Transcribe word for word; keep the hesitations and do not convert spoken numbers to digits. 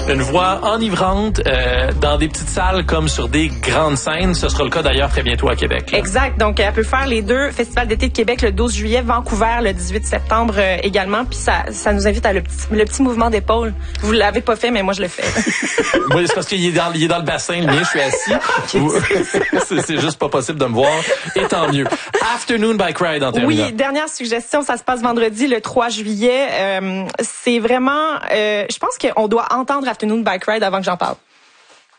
Une voix enivrante euh, dans des petites salles comme sur des grandes scènes. Ce sera le cas d'ailleurs très bientôt à Québec. Là. Exact. Donc, elle peut faire les deux festivals d'été de Québec le douze juillet, Vancouver le dix-huit septembre euh, également. Puis ça, ça nous invite à le petit, le petit mouvement d'épaule. Vous l'avez pas fait, mais moi je le fais. Oui, c'est parce qu'il est dans, il est dans le bassin, le mien, je suis assis. c'est, c'est juste pas possible de me voir. Et tant mieux. Afternoon by Cry en terminant. Oui, dernière suggestion, ça se passe vendredi le trois juillet. Euh, c'est vraiment, euh, je pense qu'on doit entendre Afternoon by Cry avant que j'en parle.